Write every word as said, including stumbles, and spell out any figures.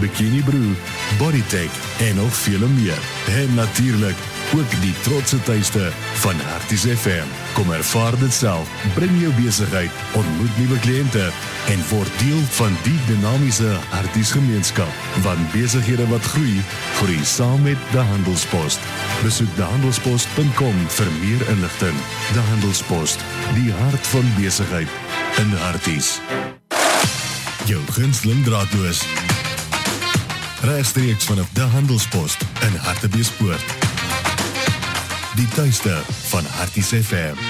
Bikini Brew, Bodytech en nog vele meer. En natuurlijk ook die trotse tuiste van Harties F M. Kom ervaar dit self, bring jou besigheid, ontmoet nuwe kliënte en word deel van die dinamiese Harties gemeenskap. Want besighede wat groei, groei saam met De Handelspost. Besoek de handelspost punt com vir meer inligting. De Handelspost, die hart van besigheid in Harties. Jou gunsteling draadloos. Regstreeks vanaf De Handelspost in Hartbeespoort. Die tuiste van Harties F M.